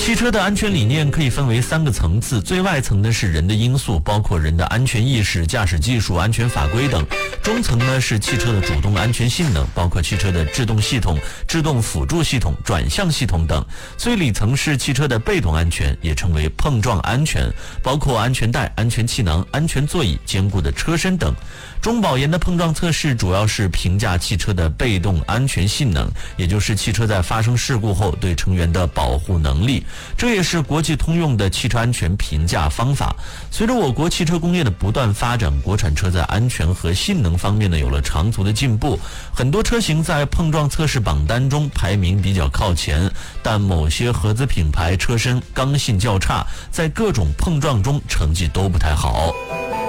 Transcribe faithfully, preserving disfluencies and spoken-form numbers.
汽车的安全理念可以分为三个层次，最外层呢是人的因素，包括人的安全意识、驾驶技术、安全法规等；中层呢是汽车的主动安全性能，包括汽车的制动系统、制动辅助系统、转向系统等；最里层是汽车的被动安全，也称为碰撞安全，包括安全带、安全气囊、安全座椅、坚固的车身等。中保研的碰撞测试主要是评价汽车的被动安全性能，也就是汽车在发生事故后对成员的保护能力，这也是国际通用的汽车安全评价方法。随着我国汽车工业的不断发展，国产车在安全和性能方面呢有了长足的进步，很多车型在碰撞测试榜单中排名比较靠前，但某些合资品牌车身刚性较差，在各种碰撞中成绩都不太好。